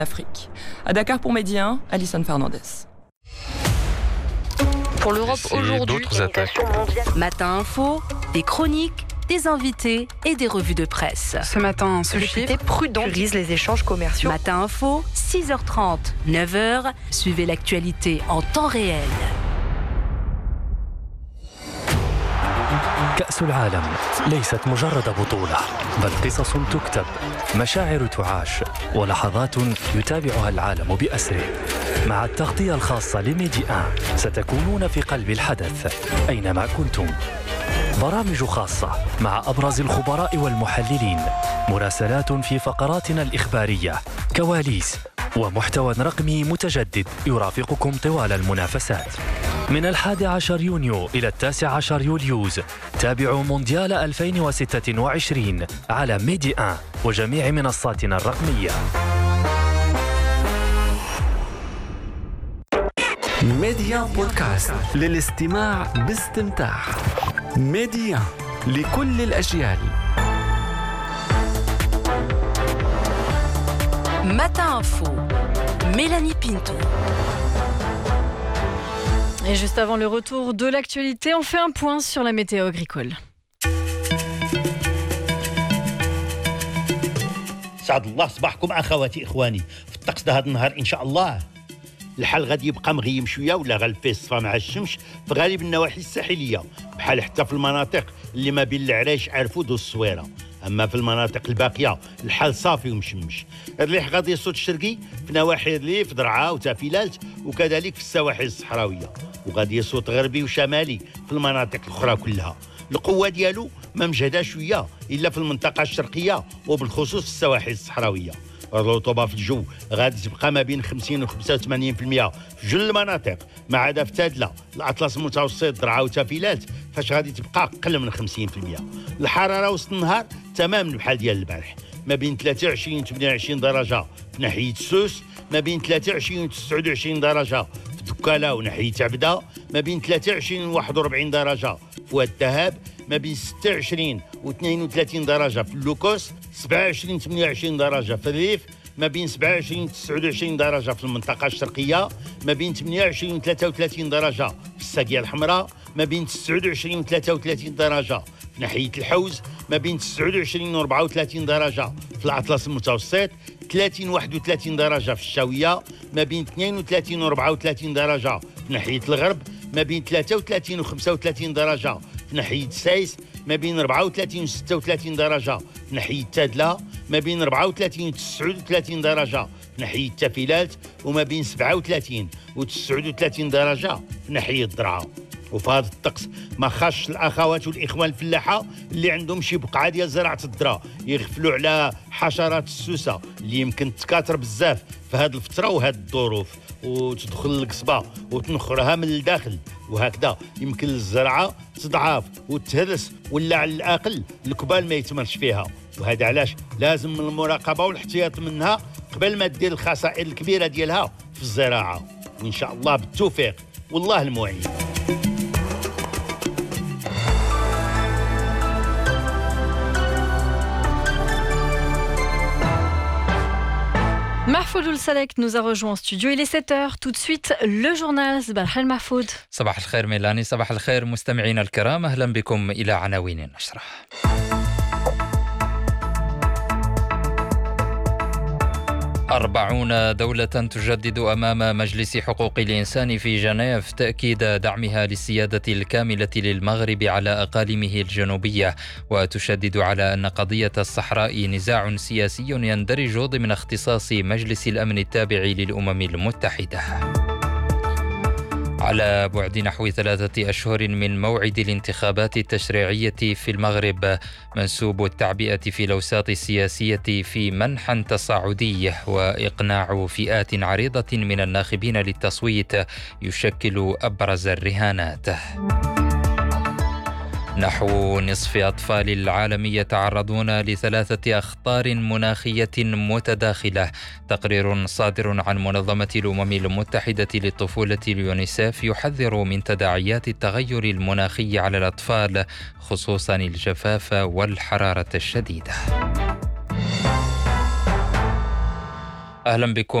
Afrique. À Dakar pour Midi 1, Alison Fernandez. Pour l'Europe aujourd'hui, Matin Info, des chroniques, des invités et des revues de presse. Ce matin, ce chiffre prudent priorise les échanges commerciaux. Matin Info, 6h30, 9h, suivez l'actualité en temps réel. كأس العالم ليست مجرد بطولة، بل قصص تكتب، مشاعر تعاش، ولحظات يتابعها العالم بأسره. مع التغطية الخاصة لميدي 1 ستكونون في قلب الحدث أينما كنتم. برامج خاصة مع أبرز الخبراء والمحللين، مراسلات في فقراتنا الإخبارية، كواليس ومحتوى رقمي متجدد يرافقكم طوال المنافسات. من 11 يونيو إلى 19 يوليوز تابعوا مونديال 2026 على ميدي 1 وجميع منصاتنا الرقمية. ميديا بودكاست للاستماع باستمتاع. ميديا لكل الأجيال. Matin Info, Mélanie Pinto. Et juste avant le retour de l'actualité, on fait un point sur la météo agricole. سعد الله صباحكم اخواتي اخواني. في الطقس ده هذا النهار ان شاء الله الحال غادي يبقى مغيم شويه ولا غالب فيه الصفا مع الشمس في غالب النواحي الساحليه، بحال حتى في المناطق اللي ما بين العرايش عرفود والصويره. اما في المناطق الباقيه الحال صافي ومشمش. الريح غادي يصوت الشرقي في نواحي الريف درعا وتافيلات وكذلك في السواحل الصحراويه، وغادي يصوت غربي وشمالي في المناطق الاخرى كلها. القوه ديالو ما مجهده شويه الا في المنطقه الشرقيه وبالخصوص في السواحل الصحراويه. الرطوبه في الجو غادي تبقى ما بين 50 و 85% في جل المناطق، ما عدا في تادله الاطلس المتوسط درعا وتافيلات فاش غادي تبقى اقل من 50%. الحراره وسط النهار تماما بحال ديال البارح، ما بين 23 و 28 درجه في ناحيه سوس، ما بين 23 و 29 درجه في دكاله وناحيه عبده، ما بين 23 و 41 درجه في واد الذهب، ما بين 26 و 32 درجه في اللوكوس، 27 و 28 درجه في الريف، ما بين 27 و 29 درجه في المنطقه الشرقيه، ما بين 28 و 33 درجه في الساقيه الحمراء، ما بين 29 و 33 درجه في ناحيه الحوز، ما بين 29 و 34 درجه في الاطلس المتوسط، 30 و 31 درجه في الشاويه، ما بين 32 و 34 درجه في ناحيه الغرب، ما بين 33 و 35 درجه في ناحيه سايس، ما بين 34 و 36 درجه في ناحيه تادله، ما بين 34 و 39 درجه في ناحيه تافيلات، وما بين 37 و 39 درجه في ناحيه درعا. وفي هذا الطقس ما خاصش الاخوات والاخوان الفلاحه اللي عندهم شي بقعه ديال زراعه الذره يغفلوا على حشرات السوسه اللي يمكن تكاثر بزاف في هذه الفتره وهذه الظروف وتدخل القصبه وتنخرها من الداخل، وهكذا يمكن الزرعه تضعف وتهرس ولا على الاقل الكبال ما يتمرش فيها. وهذا علاش لازم من المراقبه والاحتياط منها قبل ما دير الخسائر الكبيره ديالها في الزراعه. وان شاء الله بالتوفيق والله المعين. Mahfoud Oulsalek nous a rejoint en studio. Il est 7h. Tout de suite, le journal. صباح الخير محفوظ. صباح الخير ميلاني، صباح الخير مستمعينا الكرام، أهلا بكم إلى عناوين النشرة. 40 دولة تجدد أمام مجلس حقوق الإنسان في جنيف تأكيد دعمها للسيادة الكاملة للمغرب على أقاليمه الجنوبية، وتشدد على أن قضية الصحراء نزاع سياسي يندرج ضمن اختصاص مجلس الأمن التابع للأمم المتحدة. على بعد نحو 3 أشهر من موعد الانتخابات التشريعية في المغرب، منسوب التعبئة في الأوساط السياسية في منحى تصاعدي، وإقناع فئات عريضة من الناخبين للتصويت يشكل أبرز الرهانات. نحو نصف أطفال العالم يتعرضون ل3 أخطار مناخية متداخلة. تقرير صادر عن منظمة الأمم المتحدة للطفولة اليونيسيف يحذر من تداعيات التغير المناخي على الأطفال، خصوصا الجفاف والحرارة الشديدة. أهلا بكم.